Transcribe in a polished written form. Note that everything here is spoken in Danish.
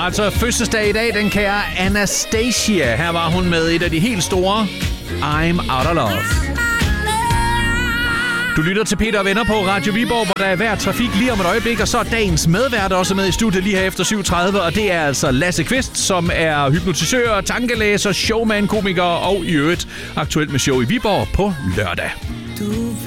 altså fødselsdag i dag, den kære Anastasia. Her var hun med et af de helt store, I'm Out of Love. Du lytter til Peter og Venner på Radio Viborg, hvor der er hver trafik lige om et øjeblik, og så er dagens medvært også med i studiet lige her efter 7:30, og det er altså Lasse Kvist, som er hypnotisør, tankelæser, showman, komiker og i øvrigt aktuelt med show i Viborg på lørdag.